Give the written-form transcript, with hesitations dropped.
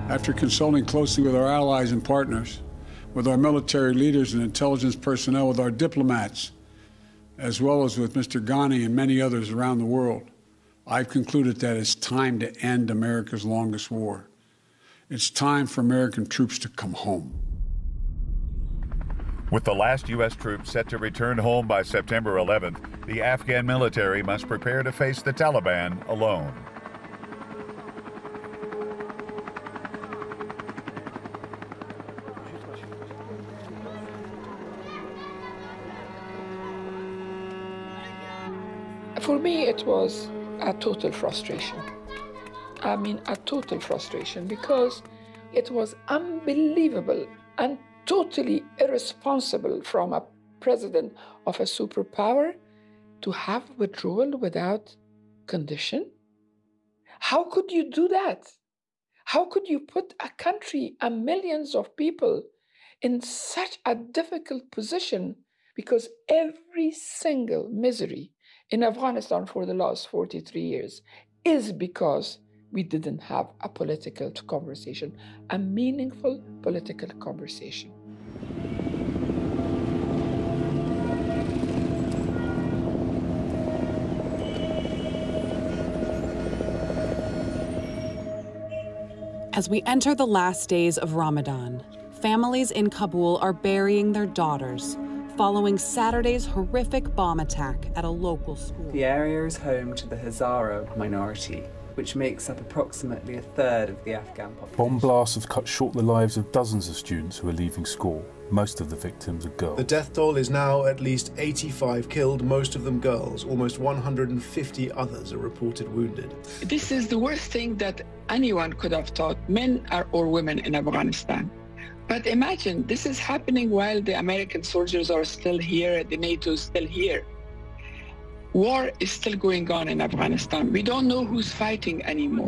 After consulting closely with our allies and partners, with our military leaders and intelligence personnel, with our diplomats, as well as with Mr. Ghani and many others around the world, I've concluded that it's time to end America's longest war. It's time for American troops to come home. With the last U.S. troops set to return home by September 11th, the Afghan military must prepare to face the Taliban alone. For me, it was a total frustration. I mean, a total frustration, because it was unbelievable and totally irresponsible from a president of a superpower to have withdrawal without condition. How could you do that? How could you put a country and millions of people in such a difficult position? Because every single misery in Afghanistan for the last 43 years is because we didn't have a political conversation, a meaningful political conversation. As we enter the last days of Ramadan, families in Kabul are burying their daughters following Saturday's horrific bomb attack at a local school. The area is home to the Hazara minority, which makes up approximately a third of the Afghan population. Bomb blasts have cut short the lives of dozens of students who are leaving school. Most of the victims are girls. The death toll is now at least 85 killed, most of them girls. Almost 150 others are reported wounded. This is the worst thing that anyone could have thought, men or women in Afghanistan. But imagine, this is happening while the American soldiers are still here, the NATO is still here. War is still going on in Afghanistan. We don't know who's fighting anymore.